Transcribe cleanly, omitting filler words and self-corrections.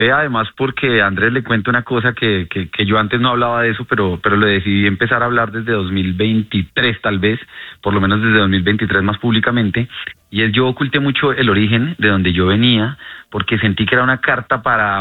Además, porque Andrés le cuento una cosa que yo antes no hablaba de eso, pero lo decidí empezar a hablar desde 2023 tal vez, por lo menos desde 2023 más públicamente, y es yo oculté mucho el origen de donde yo venía, porque sentí que era una carta para